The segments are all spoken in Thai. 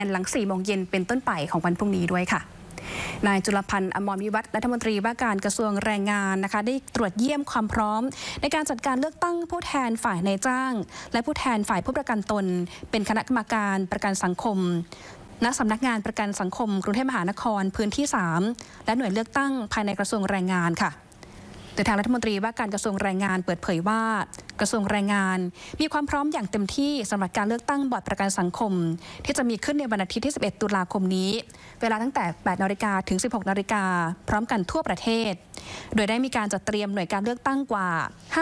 หลัง 4 โมงเย็นเป็นต้นไปของวันพรุ่งนี้ด้วยค่ะนายจุลพันธ์อมรวิวัฒน์รัฐมนตรีว่าการกระทรวงแรงงานนะคะได้ตรวจเยี่ยมความพร้อมในการจัดการเลือกตั้งผู้แทนฝ่ายนายจ้างและผู้แทนฝ่ายผู้ประกันตนเป็นคณะกรรมการประกันสังคมณสำนักงานประกันสังคมกรุงเทพมหานครพื้นที่ 3 และหน่วยเลือกตั้งภายในกระทรวงแรงงานค่ะโดยทางรัฐมนตรีว่าการกระทรวงแรงงานเปิดเผยว่ากระทรวงแรงงานมีความพร้อมอย่างเต็มที่สำหรับการเลือกตั้งบอร์ดประกันสังคมที่จะมีขึ้นในวันอาทิตย์ที่ 11 ตุลาคมนี้เวลาตั้งแต่ 8 นาฬิกาถึง 16 นาฬิกาพร้อมกันทั่วประเทศโดยได้มีการจัดเตรียมหน่วยการเลือกตั้งกว่า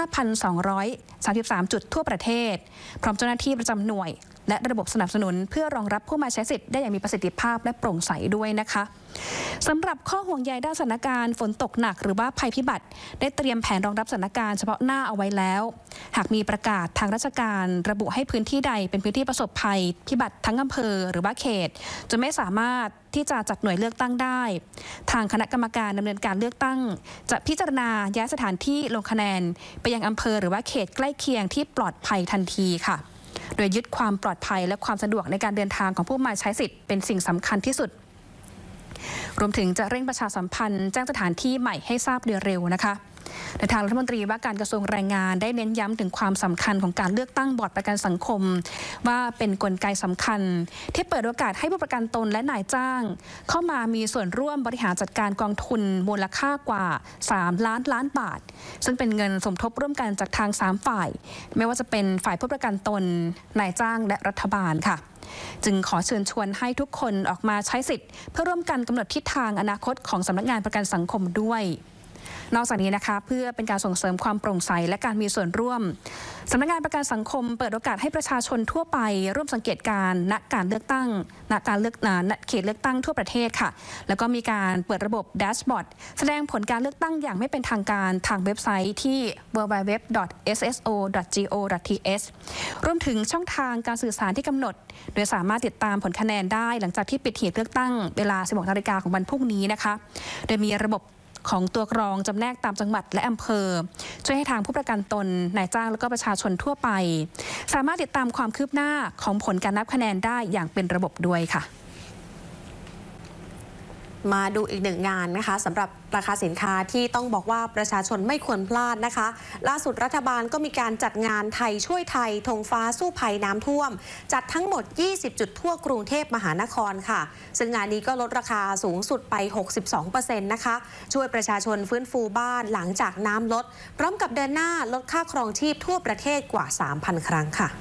5,233 จุดทั่วประเทศพร้อมเจ้าหน้าที่ประจำหน่วยและระบบสนับสนุนเพื่อรองรับผู้มาใช้สิทธิ์ได้อย่างมีประสิทธิภาพและโปร่งใสด้วยนะคะสำหรับข้อห่วงใยด้านสถานการณ์ฝนตกหนักหรือว่าภัยพิบัติได้เตรียมแผนรองรับสถานการณ์เฉพาะหน้าเอาไว้แล้วหากมีประกาศทางราชการระบุให้พื้นที่ใดเป็นพื้นที่ประสบภัยพิบัติทั้งอำเภอหรือว่าเขตจะไม่สามารถที่จะจัดหน่วยเลือกตั้งได้ทางคณะกรรมการดำเนินการเลือกตั้งจะพิจารณาย้ายสถานที่ลงคะแนนไปยังอำเภอหรือว่าเขตใกล้เคียงที่ปลอดภัยทันทีค่ะโดยยึดความปลอดภัยและความสะดวกในการเดินทางของผู้มาใช้สิทธิ์เป็นสิ่งสำคัญที่สุดรวมถึงจะเร่งประชาสัมพันธ์แจ้งสถานที่ใหม่ให้ทราบโดยเร็วนะคะโดยทางรัฐมนตรีว่าการกระทรวงแรงงานได้เน้นย้ำถึงความสำคัญของการเลือกตั้งบอร์ดประกันสังคมว่าเป็นกลไกสำคัญที่เปิดโอกาสให้ผู้ประกันตนและนายจ้างเข้ามามีส่วนร่วมบริหารจัดการกองทุนมูลค่ากว่า3 ล้านล้านบาทซึ่งเป็นเงินสมทบร่วมกันจากทาง3ฝ่ายไม่ว่าจะเป็นฝ่ายผู้ประกันตนนายจ้างและรัฐบาลค่ะจึงขอเชิญชวนให้ทุกคนออกมาใช้สิทธิ์เพื่อร่วมกันกำหนดทิศทางอนาคตของสำนักงานประกันสังคมด้วยนอกจากนี้นะคะเพื่อเป็นการส่งเสริมความโปร่งใสและการมีส่วนร่วมสำนักงานประกันสังคมเปิดโอกาสให้ประชาชนทั่วไปร่วมสังเกตการณ์ณการเลือกตั้งณเขตเลือกตั้งทั่วประเทศค่ะแล้วก็มีการเปิดระบบแดชบอร์ดแสดงผลการเลือกตั้งอย่างไม่เป็นทางการทางเว็บไซต์ที่ www.sso.go.th รวมถึงช่องทางการสื่อสารที่กำหนดโดยสามารถติดตามผลคะแนนได้หลังจากที่ปิดหีบเลือกตั้งเวลา 16 นาฬิกาของวันพรุ่งนี้นะคะโดยมีระบบของตัวกรองจำแนกตามจังหวัดและอำเภอช่วยให้ทางผู้ประกันตนนายจ้างและก็ประชาชนทั่วไปสามารถติดตามความคืบหน้าของผลการนับคะแนนได้อย่างเป็นระบบด้วยค่ะมาดูอีกหนึ่งงานนะคะสำหรับราคาสินค้าที่ต้องบอกว่าประชาชนไม่ควรพลาดนะคะล่าสุดรัฐบาลก็มีการจัดงานไทยช่วยไทยธงฟ้าสู้ภัยน้ำท่วมจัดทั้งหมด20จุดทั่วกรุงเทพมหานครค่ะซึ่งงานนี้ก็ลดราคาสูงสุดไป 62% นะคะช่วยประชาชนฟื้นฟูบ้านหลังจากน้ำลดพร้อมกับเดินหน้าลดค่าครองชีพทั่วประเทศกว่า 3,000 ครั้งค่ะ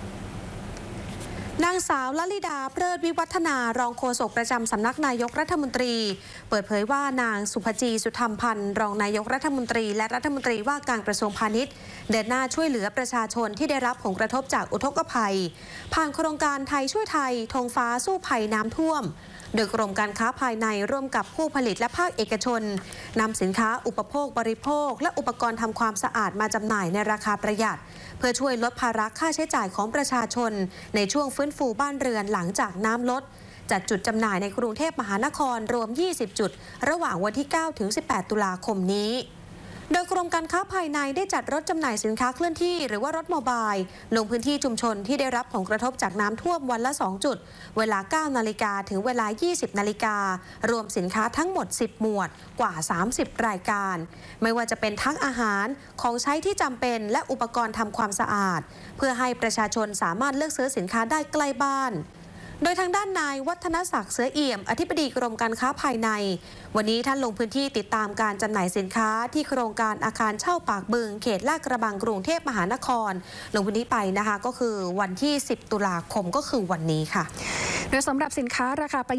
นางสาวลลิดาเพลิดวิวัฒนารองโฆษกประจำสำนักนายกรัฐมนตรีเปิดเผยว่านางสุภจีสุธรรมพันธ์รองนายกรัฐมนตรีและรัฐมนตรีว่าการกระทรวงพาณิชย์เดินหน้าช่วยเหลือประชาชนที่ได้รับผลกระทบจากอุทกภัยผ่านโครงการไทยช่วยไทยธงฟ้าสู้ภัยน้ำท่วมโดยกรมการค้าภายในร่วมกับผู้ผลิตและภาคเอกชนนำสินค้าอุปโภคบริโภคและอุปกรณ์ทำความสะอาดมาจำหน่ายในราคาประหยัดเพื่อช่วยลดภาระค่าใช้จ่ายของประชาชนในช่วงฟื้นฟูบ้านเรือนหลังจากน้ำลดจัดจุดจำหน่ายในกรุงเทพมหานครรวม20จุดระหว่างวันที่9ถึง18ตุลาคมนี้โดยกรมการค้าภายในได้จัดรถจำหน่ายสินค้าเคลื่อนที่หรือว่ารถโมบายลงพื้นที่ชุมชนที่ได้รับผลกระทบจากน้ำท่วมวันละ2จุดเวลา 9 นาฬิกาถึงเวลา 20 นาฬิการวมสินค้าทั้งหมด10หมวดกว่า30รายการไม่ว่าจะเป็นทั้งอาหารของใช้ที่จำเป็นและอุปกรณ์ทำความสะอาดเพื่อให้ประชาชนสามารถเลือกซื้อสินค้าได้ใกล้บ้านโดยทางด้านนายวัฒนศักดิ์เสือเอี่ยมอธิบดีกรมการค้าภายในวันนี้ท่านลงพื้นที่ติดตามการจำหน่ายสินค้าที่โครงการอาคารเช่าปากบึงเขตลาดกระบังกรุงเทพมหานครลงพื้นที่ไปนะคะก็คือวันที่10ตุลาคมก็คือวันนี้ค่ะโดยสำหรับสินค้าราคา